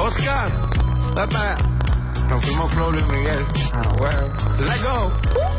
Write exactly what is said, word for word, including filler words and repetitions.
Oscar, tata, nos fuimos Flor y Miguel. Ah, bueno. Let's go.